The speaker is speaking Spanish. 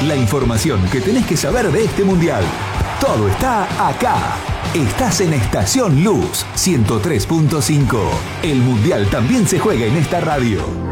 La información que tenés que saber de este mundial. Todo está acá. Estás en Estación Luz 103.5. El mundial también se juega en esta radio.